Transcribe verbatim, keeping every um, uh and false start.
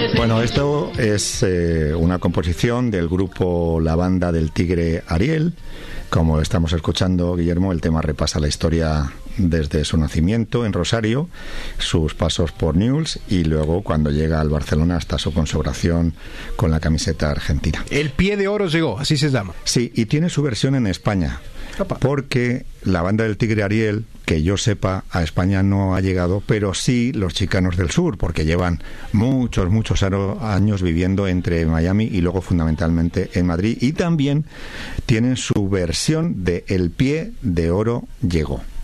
Bueno, esto es eh, una composición del grupo La Banda del Tigre Ariel. Como estamos escuchando, Guillermo, el tema repasa la historia desde su nacimiento en Rosario, sus pasos por Newell's y luego cuando llega al Barcelona hasta su consagración con la camiseta argentina. El pie de oro llegó, así se llama. Sí, y tiene su versión en España, porque La Banda del Tigre Ariel, que yo sepa, a España no ha llegado, pero sí los Chicanos del Sur, porque llevan muchos, muchos años viviendo entre Miami y luego fundamentalmente en Madrid, y también tienen su versión de El pie de oro llegó.